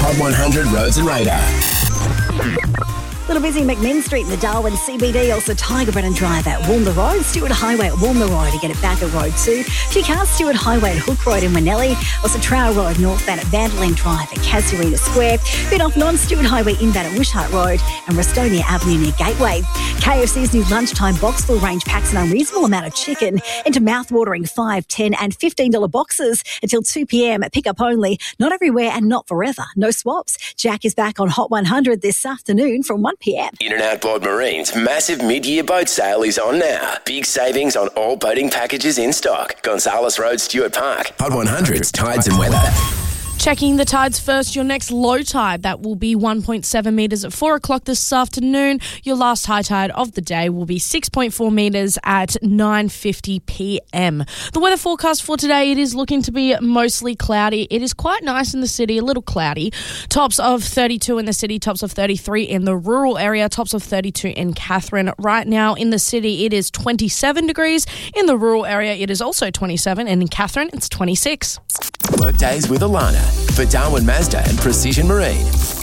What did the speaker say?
Hot 100 Roads and Radar. Little busy McMinn Street in the Darwin CBD. Also Tiger Brennan Drive at Walmer Road. Stewart Highway at Walmer Road to get it back at Road 2. Few cars, Stewart Highway at Hook Road in Winnelly. Also Trowell Road northbound at Vanderlyn Drive at Casuarina Square. Bit off non-Stewart Highway inbound at Wishart Road and Restonia Avenue near Gateway. KFC's new lunchtime box full range packs an unreasonable amount of chicken into mouth-watering $5, $10 and $15 boxes until 2 p.m. Pick up only. Not everywhere and not forever. No swaps. Jack is back on Hot 100 this afternoon from 1 p.m. In and Outboard Marine's massive mid-year boat sale is on now. Big savings on all boating packages in stock. Gonzales Road, Stuart Park. Hot 100's Tides and Weather. Checking the tides first, your next low tide, that will be 1.7 metres at 4 o'clock this afternoon. Your last high tide of the day will be 6.4 metres at 9:50 p.m. The weather forecast for today, it is looking to be mostly cloudy. It is quite nice in the city, a little cloudy. Tops of 32 in the city, tops of 33 in the rural area, tops of 32 in Katherine. Right now in the city, it is 27 degrees. In the rural area, it is also 27, and in Katherine, it's 26. Workdays with Alana for Darwin Mazda and Precision Marine.